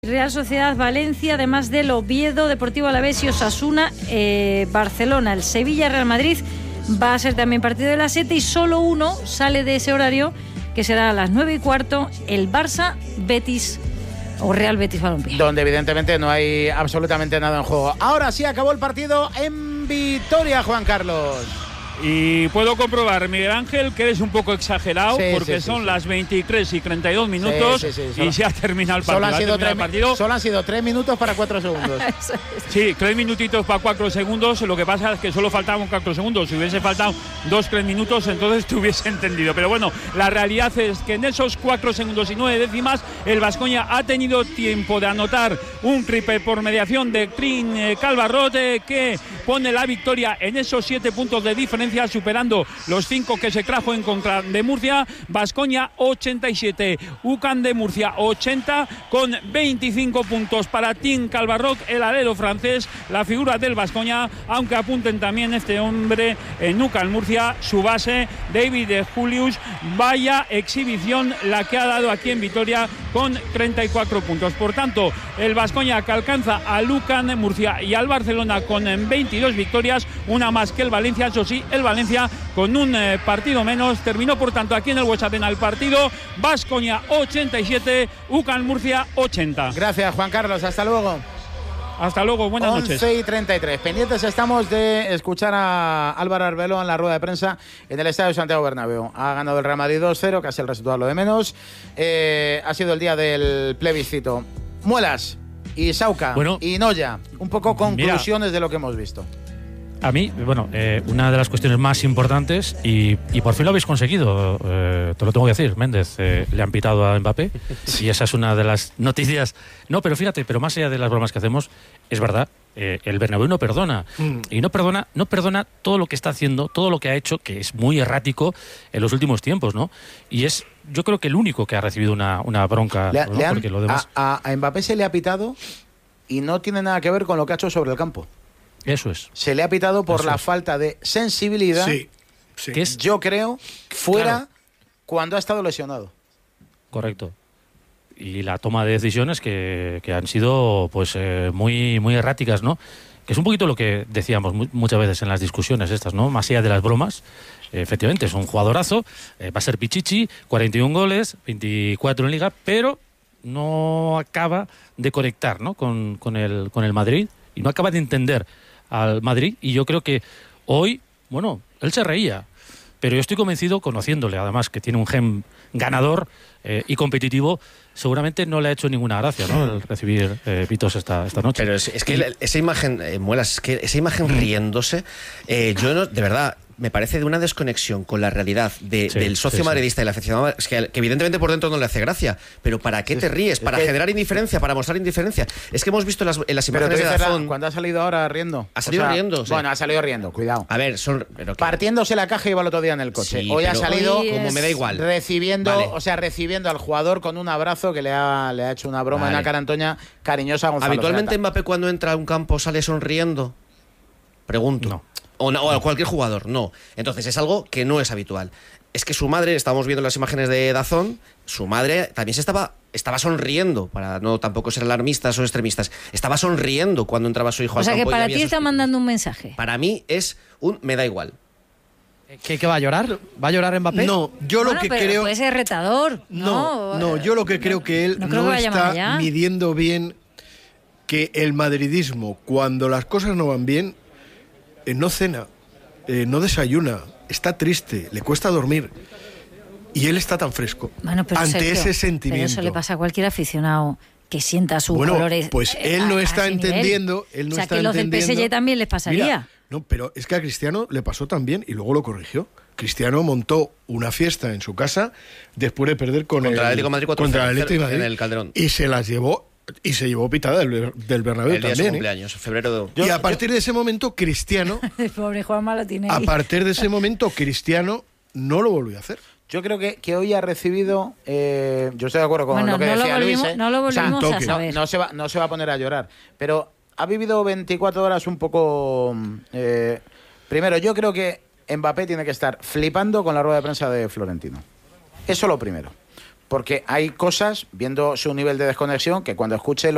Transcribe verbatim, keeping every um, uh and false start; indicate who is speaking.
Speaker 1: Real Sociedad Valencia, además del Oviedo, Deportivo Alavés y Osasuna, eh, Barcelona. El Sevilla Real Madrid va a ser también partido de las siete y solo uno sale de ese horario, que será a las nueve y cuarto, el Barça Betis o Real Betis Balompié.
Speaker 2: Donde evidentemente no hay absolutamente nada en juego. Ahora sí acabó el partido en Vitoria, Juan Carlos.
Speaker 3: Y puedo comprobar, Miguel Ángel, que eres un poco exagerado, sí, porque sí, son sí, las veintitrés y treinta y dos minutos sí, sí, sí, solo, y se ha terminado el partido.
Speaker 2: Solo han, sido tres,
Speaker 3: partido.
Speaker 2: Solo han sido tres minutos para cuatro segundos.
Speaker 3: Sí, tres minutitos para cuatro segundos. Lo que pasa es que solo faltaban cuatro segundos. Si hubiese faltado dos, tres minutos, entonces te hubiese entendido. Pero bueno, la realidad es que en esos cuatro segundos y nueve décimas, el Baskonia ha tenido tiempo de anotar un triple por mediación de Trin eh, Calvarrot, eh, que pone la victoria en esos siete puntos de diferencia, superando los cinco que se trajo en contra de Murcia. Baskonia ochenta y siete, U C A M de Murcia ochenta, con veinticinco puntos para Tim Calvarrot, el alero francés, la figura del Baskonia, aunque apunten también este hombre en U C A M Murcia, su base, David Julius. Vaya exhibición la que ha dado aquí en Vitoria, con treinta y cuatro puntos. Por tanto, el Baskonia, que alcanza al U C A M Murcia y al Barcelona con veintidós victorias, una más que el Valencia. Eso sí, el Valencia con un eh, partido menos. Terminó por tanto aquí en el Bues Arena el partido. Baskonia ochenta y siete, U C A M Murcia ochenta.
Speaker 2: Gracias, Juan Carlos, hasta luego.
Speaker 3: Hasta luego, buenas noches.
Speaker 2: once y treinta y tres. Pendientes estamos de escuchar a Álvaro Arbeloa en la rueda de prensa en el Estadio Santiago Bernabéu. Ha ganado el Real Madrid dos cero, casi el resultado lo de menos. Eh, ha sido el día del plebiscito. Muelas y Sauca bueno, y Noya, un poco conclusiones mira, de lo que hemos visto.
Speaker 4: A mí, bueno, eh, una de las cuestiones más importantes, y, y por fin lo habéis conseguido, eh, te lo tengo que decir, Méndez, eh, le han pitado a Mbappé, y esa es una de las noticias. No, pero fíjate, pero más allá de las bromas que hacemos, es verdad, eh, el Bernabéu no perdona, mm. y no perdona, no perdona todo lo que está haciendo, todo lo que ha hecho, que es muy errático en los últimos tiempos, ¿no? Y es, yo creo que el único que ha recibido una, una bronca,
Speaker 2: le,
Speaker 4: ¿no?
Speaker 2: le han,
Speaker 4: Porque lo demás...
Speaker 2: a, a Mbappé se le ha pitado y no tiene nada que ver con lo que ha hecho sobre el campo.
Speaker 4: Eso es.
Speaker 2: Se le ha pitado por Eso la es. falta de sensibilidad,
Speaker 5: sí, sí.
Speaker 2: que es, yo creo, fuera claro. cuando ha estado lesionado.
Speaker 4: Correcto. Y la toma de decisiones que, que han sido pues eh, muy, muy erráticas, ¿no? Que es un poquito lo que decíamos mu- muchas veces en las discusiones estas, ¿no? Más allá de las bromas, eh, efectivamente es un jugadorazo, eh, va a ser Pichichi, cuarenta y un goles, veinticuatro en Liga, pero no acaba de conectar, ¿no? con, con, el, con el Madrid, y no acaba de entender al Madrid, y yo creo que hoy, bueno, él se reía, pero yo estoy convencido, conociéndole además que tiene un gen ganador eh, y competitivo, seguramente no le ha hecho ninguna gracia, ¿no? El recibir eh, pitos esta, esta noche.
Speaker 6: Pero es, es que y... esa imagen, eh, Muelas, es que esa imagen riéndose, eh, yo no, de verdad, me parece de una desconexión con la realidad de, sí, del socio sí, madridista sí. y la aficionado, es que, que evidentemente por dentro no le hace gracia, pero ¿para qué te ríes? ¿Para es que... generar indiferencia? ¿Para mostrar indiferencia? Es que hemos visto las, en las imágenes de Dazón...
Speaker 2: Cuando ha salido ahora riendo.
Speaker 6: Ha salido
Speaker 2: o sea,
Speaker 6: riendo, sí.
Speaker 2: Bueno, ha salido riendo, cuidado.
Speaker 6: A ver, son... Pero
Speaker 2: partiéndose la caja y iba el otro día en el coche.
Speaker 6: Sí,
Speaker 2: hoy ha salido,
Speaker 6: hoy es... como me da igual.
Speaker 2: Recibiendo,
Speaker 6: vale.
Speaker 2: o sea, recibiendo al jugador con un abrazo que le ha, le ha hecho una broma vale. en la cara Antoña cariñosa a Gonzalo.
Speaker 6: ¿Habitualmente
Speaker 2: Serata.
Speaker 6: Mbappé cuando entra a un campo sale sonriendo? Pregunto.
Speaker 4: No.
Speaker 6: O, no, o a cualquier jugador, no. Entonces es algo que no es habitual. Es que su madre, estamos viendo las imágenes de Dazón, su madre también se estaba, estaba sonriendo, para no tampoco ser alarmistas o extremistas, estaba sonriendo cuando entraba su hijo al campo.
Speaker 1: O sea que para ti está
Speaker 6: sus...
Speaker 1: mandando un mensaje.
Speaker 6: Para mí es un me da igual.
Speaker 7: ¿Qué, ¿Qué va a llorar? ¿Va a llorar Mbappé?
Speaker 5: No, yo
Speaker 1: bueno,
Speaker 5: lo que
Speaker 1: pero
Speaker 5: creo...
Speaker 1: puede ser retador.
Speaker 5: No, no, no yo lo que creo que él
Speaker 1: no,
Speaker 5: no,
Speaker 1: no
Speaker 5: que está midiendo bien que el madridismo, cuando las cosas no van bien, eh, no cena. Eh, no desayuna, está triste, le cuesta dormir, y él está tan fresco
Speaker 1: bueno, pero
Speaker 5: ante
Speaker 1: Sergio,
Speaker 5: ese sentimiento.
Speaker 1: Pero eso le pasa a cualquier aficionado que sienta sus
Speaker 5: bueno,
Speaker 1: colores.
Speaker 5: Pues él no está entendiendo, él no
Speaker 1: o sea,
Speaker 5: está
Speaker 1: que los
Speaker 5: entendiendo.
Speaker 1: del P S G también les pasaría.
Speaker 5: Mira, no, pero es que a Cristiano le pasó también y luego lo corrigió. Cristiano montó una fiesta en su casa después de perder con
Speaker 6: contra el
Speaker 5: Atlético
Speaker 6: de Madrid,
Speaker 5: contra el Atlético de Madrid
Speaker 6: en el Calderón
Speaker 5: y se las llevó. Y se llevó pitada del, del Bernabéu
Speaker 6: el día
Speaker 5: también.
Speaker 6: De su cumpleaños,
Speaker 5: ¿eh?
Speaker 6: febrero de...
Speaker 5: Y
Speaker 6: yo,
Speaker 5: a partir
Speaker 6: yo...
Speaker 5: de ese momento, Cristiano.
Speaker 1: El pobre Juanma lo tiene ahí.
Speaker 5: A partir de ese momento, Cristiano no lo volvió a hacer.
Speaker 2: Yo creo que, que hoy ha recibido. Eh, yo estoy de acuerdo con
Speaker 1: bueno,
Speaker 2: lo que
Speaker 1: no
Speaker 2: decía
Speaker 1: lo volvimos,
Speaker 2: Luis. ¿eh?
Speaker 1: No lo volvimos
Speaker 2: o sea,
Speaker 1: a saber.
Speaker 2: No, no, se va, no se va a poner a llorar. Pero ha vivido veinticuatro horas un poco. Eh, primero, yo creo que Mbappé tiene que estar flipando con la rueda de prensa de Florentino. Eso lo primero. Porque hay cosas, viendo su nivel de desconexión, que cuando escuche lo